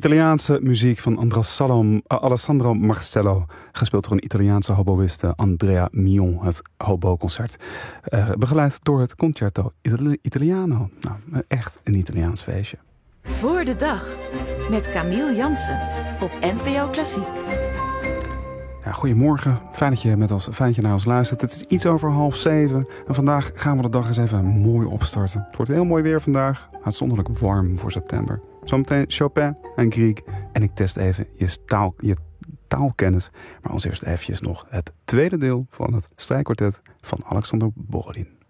Italiaanse muziek van Alessandro Marcello, gespeeld door een Italiaanse hoboïste Andrea Mion, het hobo-concert. Begeleid door het Concerto Italiano. Nou, echt een Italiaans feestje. Voor de dag met Camille Jansen op NPO Klassiek. Ja, goedemorgen, fijn dat je naar ons luistert. Het is iets over 6:30 en vandaag gaan we de dag eens even mooi opstarten. Het wordt heel mooi weer vandaag, uitzonderlijk warm voor september. Zometeen Chopin en Grieg en ik test even je taalkennis. Maar als eerst eventjes nog het tweede deel van het strijkkwartet van Alexander Borodin.